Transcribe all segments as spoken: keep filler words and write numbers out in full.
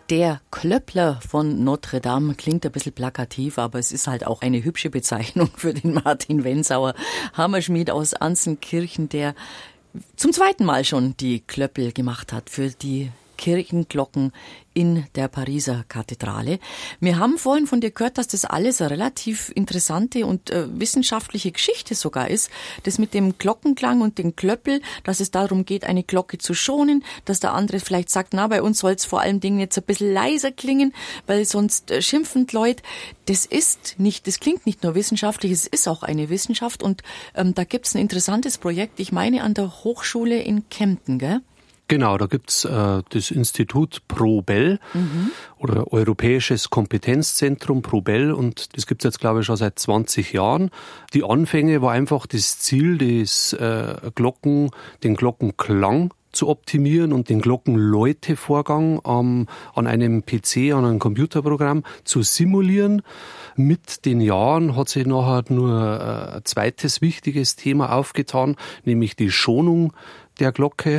Der Klöppler von Notre Dame klingt ein bisschen plakativ, aber es ist halt auch eine hübsche Bezeichnung für den Martin Wensauer, Hammerschmied aus Anzenkirchen, der zum zweiten Mal schon die Klöppel gemacht hat für die Kirchenglocken in der Pariser Kathedrale. Wir haben vorhin von dir gehört, dass das alles eine relativ interessante und äh, wissenschaftliche Geschichte sogar ist. Das mit dem Glockenklang und den Klöppel, dass es darum geht, eine Glocke zu schonen, dass der andere vielleicht sagt, na, bei uns soll es vor allen Dingen jetzt ein bisschen leiser klingen, weil sonst äh, schimpfen die Leute. Das ist nicht, das klingt nicht nur wissenschaftlich, es ist auch eine Wissenschaft und ähm, da gibt's ein interessantes Projekt, ich meine an der Hochschule in Kempten, gell? Genau, da gibt's äh, das Institut ProBell mhm. oder Europäisches Kompetenzzentrum ProBell und das gibt's jetzt, glaube ich, schon seit zwanzig Jahren. Die Anfänge war einfach das Ziel, des äh, Glocken, den Glockenklang zu optimieren und den Glockenläutevorgang ähm, an einem P C, an einem Computerprogramm zu simulieren. Mit den Jahren hat sich nachher nur äh, ein zweites wichtiges Thema aufgetan, nämlich die Schonung der Glocke.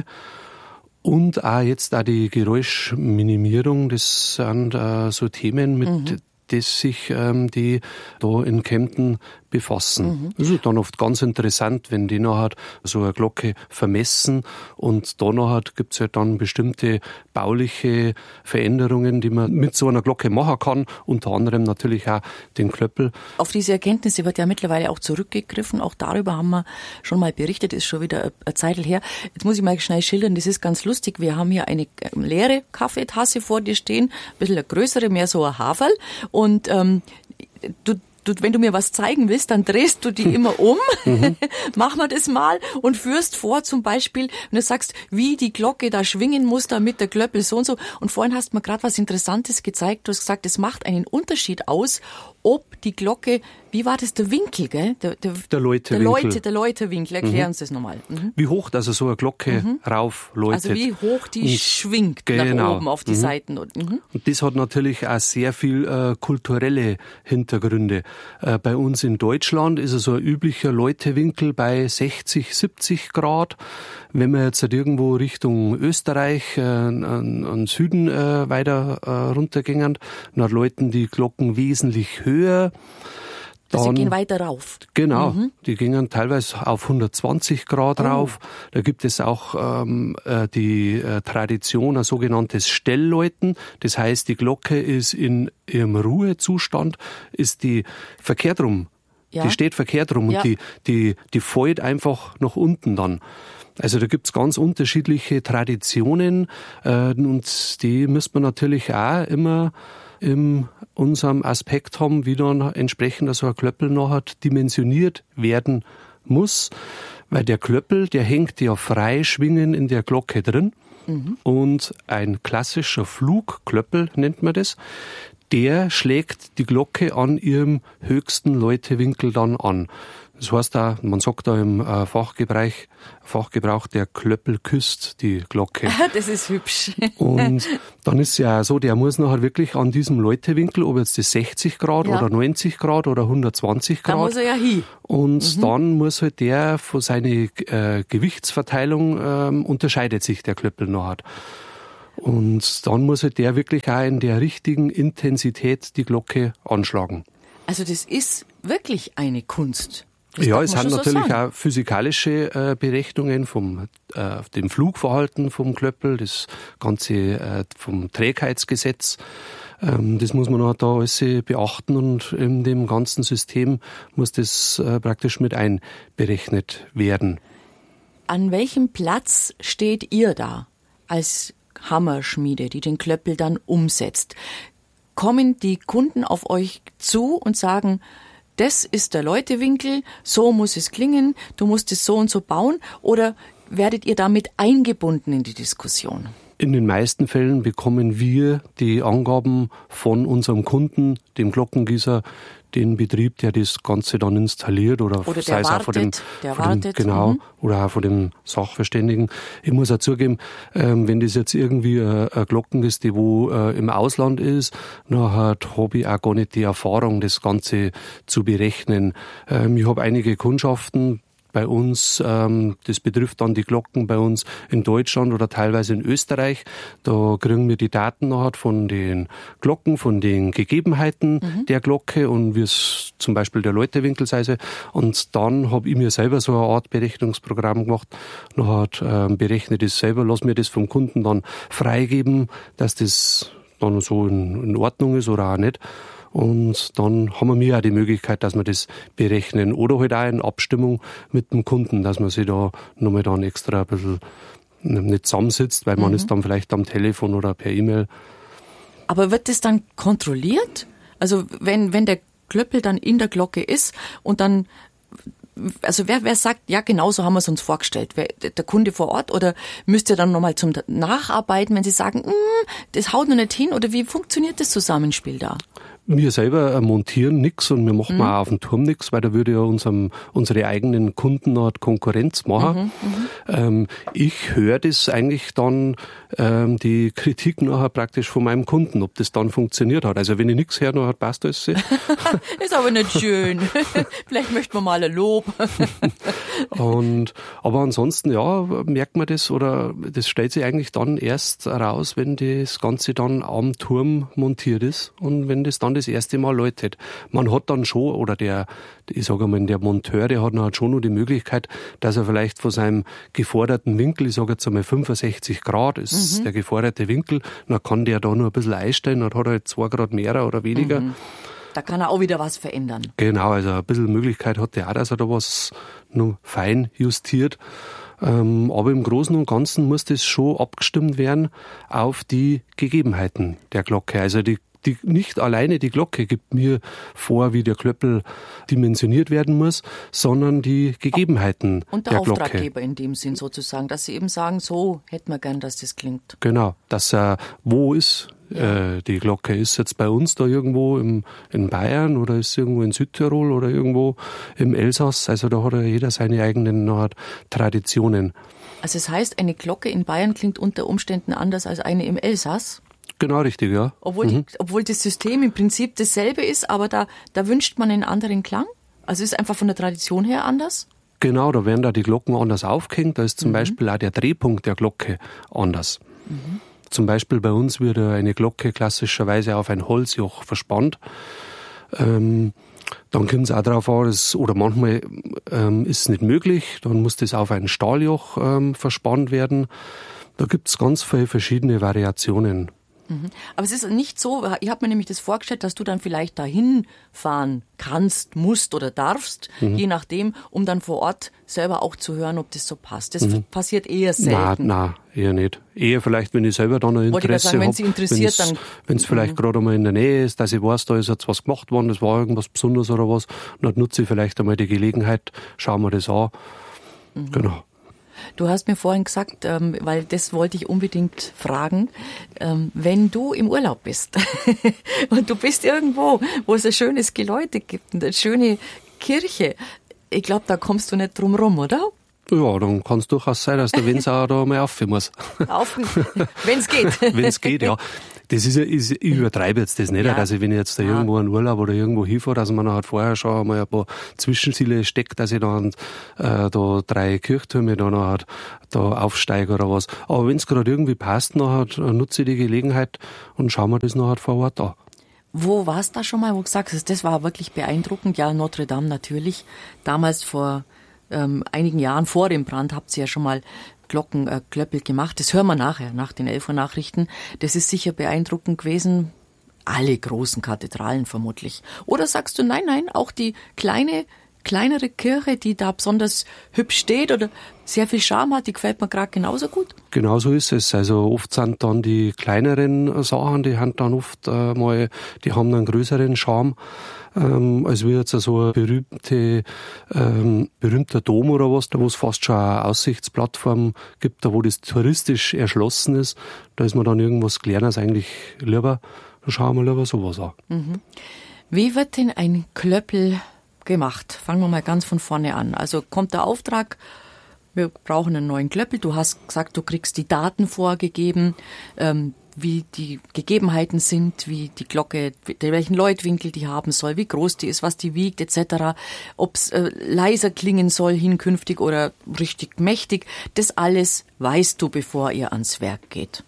Und auch jetzt auch die Geräuschminimierung, das sind äh, so Themen, mit mhm. das sich ähm, die da in Kempten befassen. Mhm. Das ist dann oft ganz interessant, wenn die nachher so eine Glocke vermessen und da nachher gibt es halt dann bestimmte bauliche Veränderungen, die man mit so einer Glocke machen kann, unter anderem natürlich auch den Klöppel. Auf diese Erkenntnisse wird ja mittlerweile auch zurückgegriffen, auch darüber haben wir schon mal berichtet, ist schon wieder eine Zeit her. Jetzt muss ich mal schnell schildern, das ist ganz lustig, wir haben hier eine leere Kaffeetasse vor dir stehen, ein bisschen eine größere, mehr so ein Haferl und ähm, du Du, wenn du mir was zeigen willst, dann drehst du die immer um. Mhm. Mach mal das mal und führst vor zum Beispiel, wenn du sagst, wie die Glocke da schwingen muss, damit der Klöppel so und so. Und vorhin hast du mir gerade was Interessantes gezeigt. Du hast gesagt, es macht einen Unterschied aus, ob die Glocke, wie war das, der Winkel, gell? Der, der, der Läutewinkel. Der, Läute, der Läutewinkel, erklären mhm. uns das nochmal. Mhm. Wie hoch also so eine Glocke mhm. rauf läutet. Also wie hoch die und schwingt genau. nach oben auf die mhm. Seiten. Mhm. Und das hat natürlich auch sehr viel äh, kulturelle Hintergründe. Äh, bei uns in Deutschland ist so ein üblicher Läutewinkel bei sechzig, siebzig Grad. Wenn wir jetzt halt irgendwo Richtung Österreich, äh, an, an Süden äh, weiter äh, runtergehen, dann läuten die Glocken wesentlich höher. Dann, also sie gehen weiter rauf. Genau, mhm. die gingen teilweise auf hundertzwanzig Grad oh. rauf. Da gibt es auch ähm, äh, die äh, Tradition, ein sogenanntes Stellläuten. Das heißt, die Glocke ist in ihrem Ruhezustand, ist die verkehrt rum. Ja. Die steht verkehrt rum ja. und die, die, die fällt einfach nach unten dann. Also da gibt's ganz unterschiedliche Traditionen äh, und die müsste man natürlich auch immer in unserem Aspekt haben, wie dann entsprechend so ein Klöppel nachher dimensioniert werden muss. Weil der Klöppel, der hängt ja frei schwingen in der Glocke drin. Mhm. Und ein klassischer Flugklöppel nennt man das, der schlägt die Glocke an ihrem höchsten Läutewinkel dann an. Das heißt da, man sagt da im äh, Fachgebrauch, Fachgebrauch, der Klöppel küsst die Glocke. Das ist hübsch. Und dann ist es ja auch so, der muss nachher wirklich an diesem Läutewinkel, ob jetzt das sechzig Grad ja. oder neunzig Grad oder hundertzwanzig Grad. Da muss er ja hin. Und mhm. dann muss halt der von seiner äh, Gewichtsverteilung ähm, unterscheidet sich der Klöppel nachher. Und dann muss halt der wirklich auch in der richtigen Intensität die Glocke anschlagen. Also das ist wirklich eine Kunst. Das ja, es sind natürlich so auch physikalische äh, Berechnungen vom äh, dem Flugverhalten vom Klöppel, das ganze äh, vom Trägheitsgesetz. Ähm, das muss man auch da alles beachten und in dem ganzen System muss das äh, praktisch mit einberechnet werden. An welchem Platz steht ihr da als Hammerschmiede, die den Klöppel dann umsetzt? Kommen die Kunden auf euch zu und sagen, das ist der Läutewinkel, so muss es klingen, du musst es so und so bauen, oder werdet ihr damit eingebunden in die Diskussion? In den meisten Fällen bekommen wir die Angaben von unserem Kunden, dem Glockengießer, den Betrieb, der das Ganze dann installiert, oder, oder sei es auch von dem, der von dem wartet. genau, mhm. oder auch von dem Sachverständigen. Ich muss auch zugeben, ähm, wenn das jetzt irgendwie eine, eine Glocken ist, die wo äh, im Ausland ist, dann habe ich auch gar nicht die Erfahrung, das Ganze zu berechnen. Ähm, ich habe einige Kundschaften, bei uns, ähm, das betrifft dann die Glocken bei uns in Deutschland oder teilweise in Österreich. Da kriegen wir die Daten nachher von den Glocken, von den Gegebenheiten mhm. der Glocke und wie es zum Beispiel der Läutewinkel sei. Und dann habe ich mir selber so eine Art Berechnungsprogramm gemacht. Nachher äh, berechne ich das selber, lass mir das vom Kunden dann freigeben, dass das dann so in, in Ordnung ist oder auch nicht. Und dann haben wir mir auch die Möglichkeit, dass wir das berechnen. Oder halt auch in Abstimmung mit dem Kunden, dass man sich da nochmal dann extra ein bisschen nicht zusammensitzt, weil man mhm. ist dann vielleicht am Telefon oder per E-Mail. Aber wird das dann kontrolliert? Also wenn, wenn der Klöppel dann in der Glocke ist und dann, also wer, wer sagt, ja genau so haben wir es uns vorgestellt, wer, der Kunde vor Ort, oder müsst ihr dann nochmal zum Nacharbeiten, wenn Sie sagen, das haut noch nicht hin, oder wie funktioniert das Zusammenspiel da? Wir selber montieren nichts und wir machen mhm. auch auf dem Turm nichts, weil da würde ja unserem, unsere eigenen Kunden noch Konkurrenz machen. Mhm, ähm, ich höre das eigentlich dann, ähm, die Kritik nachher praktisch von meinem Kunden, ob das dann funktioniert hat. Also wenn ich nichts höre, dann passt das. Ist aber nicht schön. Vielleicht möchten wir mal ein Lob. und, aber ansonsten, ja, merkt man das, oder das stellt sich eigentlich dann erst raus, wenn das Ganze dann am Turm montiert ist und wenn das dann das erste Mal läutet. Man hat dann schon, oder der, ich sage mal, der Monteur, der hat dann schon noch die Möglichkeit, dass er vielleicht von seinem geforderten Winkel, ich sage jetzt einmal fünfundsechzig Grad ist mhm. der geforderte Winkel, dann kann der da nur ein bisschen einstellen, dann hat er halt zwei Grad mehr oder weniger. Mhm. Da kann er auch wieder was verändern. Genau, also ein bisschen Möglichkeit hat der auch, dass er da was noch fein justiert. Ähm, aber im Großen und Ganzen muss das schon abgestimmt werden auf die Gegebenheiten der Glocke. Also die Die, nicht alleine die Glocke gibt mir vor, wie der Klöppel dimensioniert werden muss, sondern die Gegebenheiten und der, der Glocke. Und der Auftraggeber in dem Sinn sozusagen, dass Sie eben sagen, so hätten wir gern, dass das klingt. Genau, dass äh, wo ist ja. äh, die Glocke? Ist jetzt bei uns da irgendwo im, in Bayern oder ist irgendwo in Südtirol oder irgendwo im Elsass? Also da hat ja jeder seine eigenen Art Traditionen. Also das heißt, eine Glocke in Bayern klingt unter Umständen anders als eine im Elsass? Genau, richtig, ja. Obwohl, mhm. obwohl das System im Prinzip dasselbe ist, aber da, da wünscht man einen anderen Klang? Also ist einfach von der Tradition her anders? Genau, da werden da die Glocken anders aufgehängt. Da ist zum mhm. Beispiel auch der Drehpunkt der Glocke anders. Mhm. Zum Beispiel bei uns wird eine Glocke klassischerweise auf ein Holzjoch verspannt. Ähm, dann kommt es auch darauf an, dass, oder manchmal ähm, ist es nicht möglich, dann muss das auf ein Stahljoch ähm, verspannt werden. Da gibt es ganz viele verschiedene Variationen. Aber es ist nicht so, ich habe mir nämlich das vorgestellt, dass du dann vielleicht dahin fahren kannst, musst oder darfst, mhm. je nachdem, um dann vor Ort selber auch zu hören, ob das so passt. Das mhm. passiert eher selten. Nein, nein, eher nicht. Eher vielleicht, wenn ich selber dann ein Interesse habe. Wenn es interessiert, dann... Wenn es vielleicht mhm. gerade einmal in der Nähe ist, dass ich weiß, da ist jetzt was gemacht worden, das war irgendwas Besonderes oder was, dann nutze ich vielleicht einmal die Gelegenheit, schauen wir das an. Mhm. Genau. Du hast mir vorhin gesagt, ähm, weil das wollte ich unbedingt fragen, ähm, wenn du im Urlaub bist und du bist irgendwo, wo es ein schönes Geläute gibt und eine schöne Kirche, ich glaube, da kommst du nicht drum rum, oder? Ja, dann kann es durchaus sein, dass der Wensauer da mal rauf muss. Auf, wenn es geht. Wenn es geht, ja. Das ist, ist, ich übertreibe jetzt das nicht, ja. dass ich, wenn ich jetzt da ja. irgendwo in Urlaub oder irgendwo hinfahre, dass man halt vorher schon mal ein paar Zwischenziele steckt, dass ich dann äh, da drei Kirchtürme da noch halt, da aufsteige oder was. Aber wenn es gerade irgendwie passt, nachher nutze ich die Gelegenheit und schaue mir das nachher vor Ort an. Wo warst du da schon mal, wo du gesagt hast, das war wirklich beeindruckend? Ja, Notre Dame natürlich. Damals vor ähm, einigen Jahren vor dem Brand habt ihr ja schon mal Glockenklöppel äh, gemacht. Das hören wir nachher, nach den elf Uhr Nachrichten. Das ist sicher beeindruckend gewesen. Alle großen Kathedralen vermutlich. Oder sagst du, nein, nein, auch die kleine, kleinere Kirche, die da besonders hübsch steht oder sehr viel Charme hat, die gefällt mir gerade genauso gut? Genauso ist es. Also oft sind dann die kleineren Sachen, die haben dann oft äh, mal, die haben einen größeren Charme. Ähm, als wie jetzt so ein berühmte, ähm, berühmter Dom oder was, da wo es fast schon eine Aussichtsplattform gibt, da wo das touristisch erschlossen ist, da ist mir dann irgendwas Kleines eigentlich lieber, da schauen wir lieber sowas an. Mhm. Wie wird denn ein Klöppel gemacht? Fangen wir mal ganz von vorne an. Also kommt der Auftrag, wir brauchen einen neuen Klöppel, du hast gesagt, du kriegst die Daten vorgegeben, ähm, wie die Gegebenheiten sind, wie die Glocke, welchen Läutwinkel die haben soll, wie groß die ist, was die wiegt et cetera, ob es äh, leiser klingen soll hinkünftig oder richtig mächtig. Das alles weißt du, bevor ihr ans Werk geht.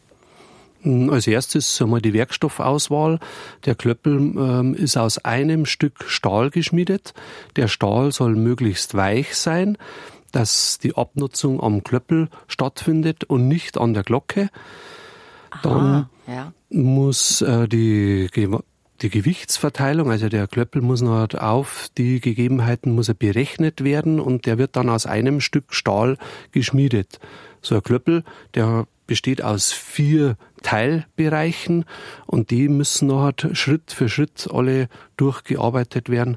Als erstes einmal die Werkstoffauswahl. Der Klöppel ähm, ist aus einem Stück Stahl geschmiedet. Der Stahl soll möglichst weich sein, dass die Abnutzung am Klöppel stattfindet und nicht an der Glocke. Aha, Dann ja. muss äh, die, die Gewichtsverteilung, also der Klöppel muss noch auf die Gegebenheiten muss er berechnet werden und der wird dann aus einem Stück Stahl geschmiedet. So ein Klöppel, der besteht aus vier Teilbereichen und die müssen noch Schritt für Schritt alle durchgearbeitet werden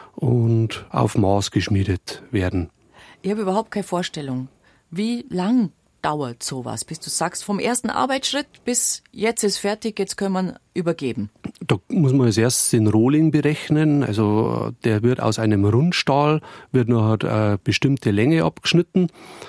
und auf Maß geschmiedet werden. Ich habe überhaupt keine Vorstellung, wie lang dauert sowas, bis du sagst, vom ersten Arbeitsschritt bis jetzt ist fertig, jetzt können wir übergeben. Da muss man als erstes den Rohling berechnen, also der wird aus einem Rundstahl, wird noch eine bestimmte Länge abgeschnitten.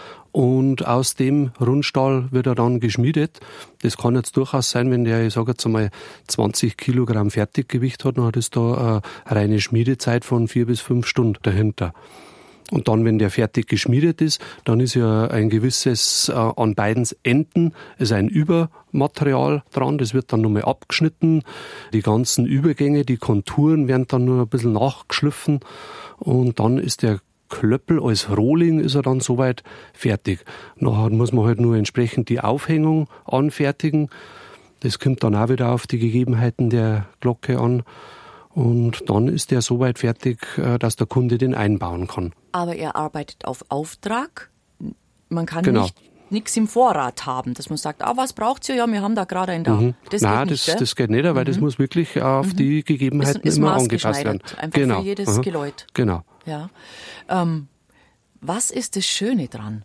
Und aus dem Rundstahl wird er dann geschmiedet. Das kann jetzt durchaus sein, wenn der, ich sage jetzt einmal, zwanzig Kilogramm Fertiggewicht hat, dann hat es da eine reine Schmiedezeit von vier bis fünf Stunden dahinter. Und dann, wenn der fertig geschmiedet ist, dann ist ja ein gewisses, äh, an beiden Enden ist ein Übermaterial dran, das wird dann nochmal abgeschnitten. Die ganzen Übergänge, die Konturen werden dann nur ein bisschen nachgeschliffen und dann ist der Klöppel als Rohling ist er dann soweit fertig. Nachher muss man halt nur entsprechend die Aufhängung anfertigen. Das kommt dann auch wieder auf die Gegebenheiten der Glocke an. Und dann ist der soweit fertig, dass der Kunde den einbauen kann. Aber er arbeitet auf Auftrag. Man kann genau. nicht nichts im Vorrat haben, dass man sagt, ah, was braucht's ja? Ja, wir haben da gerade einen da. Mhm. Das Nein, geht nicht, das, das geht nicht, weil mhm. das muss wirklich auf mhm. die Gegebenheiten ist, ist immer angepasst werden. Einfach genau. für jedes mhm. Geläut. Genau. Ja. Ähm, was ist das Schöne dran?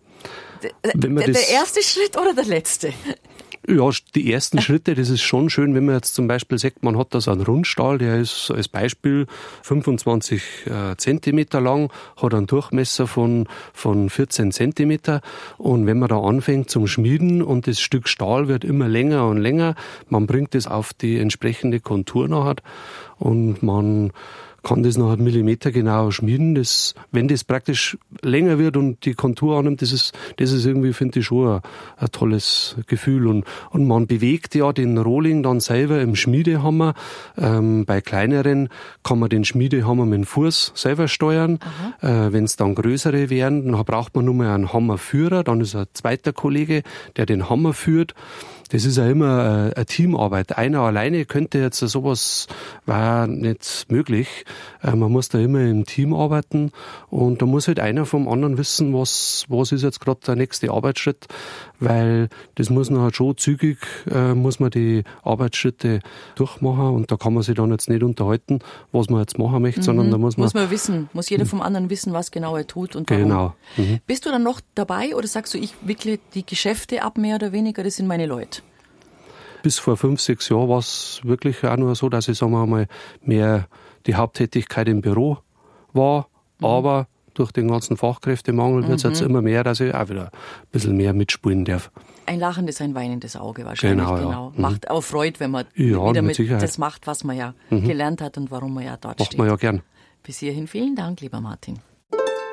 D- Wenn man der, das, der erste Schritt oder der letzte? Ja, die ersten Schritte, das ist schon schön, wenn man jetzt zum Beispiel sagt, man hat da so einen Rundstahl, der ist als Beispiel fünfundzwanzig äh, Zentimeter lang, hat einen Durchmesser von, von vierzehn Zentimeter. Und wenn man da anfängt zum Schmieden und das Stück Stahl wird immer länger und länger, man bringt es auf die entsprechende Kontur nachher und man kann das noch Millimeter genau schmieden. Das, wenn das praktisch länger wird und die Kontur annimmt, das ist, das ist irgendwie, finde ich, schon ein, ein tolles Gefühl. Und, und man bewegt ja den Rohling dann selber im Schmiedehammer. Ähm, bei kleineren kann man den Schmiedehammer mit dem Fuß selber steuern. Äh, wenn es dann größere werden, dann braucht man nur mal einen Hammerführer. Dann ist ein zweiter Kollege, der den Hammer führt. Das ist ja immer eine Teamarbeit. Einer alleine könnte jetzt sowas, war nicht möglich. Man muss da immer im Team arbeiten und da muss halt einer vom anderen wissen, was, was ist jetzt gerade der nächste Arbeitsschritt, weil das muss man halt schon zügig, äh, muss man die Arbeitsschritte durchmachen und da kann man sich dann jetzt nicht unterhalten, was man jetzt machen möchte, mhm. sondern da muss man... Muss man wissen, muss jeder vom anderen wissen, was genau er tut und warum. Genau. Mhm. Bist du dann noch dabei oder sagst du, ich wickle die Geschäfte ab, mehr oder weniger, das sind meine Leute? Bis vor fünf, sechs Jahren war es wirklich auch nur so, dass ich, sagen wir mal, mehr die Haupttätigkeit im Büro war. Mhm. Aber durch den ganzen Fachkräftemangel wird es mhm. jetzt immer mehr, dass ich auch wieder ein bisschen mehr mitspielen darf. Ein lachendes, ein weinendes Auge wahrscheinlich. Genau, genau. Ja. Macht auch Freude, wenn man ja, wieder mit mit das macht, was man ja mhm. gelernt hat und warum man ja dort Macht steht. Macht man ja gern. Bis hierhin vielen Dank, lieber Martin.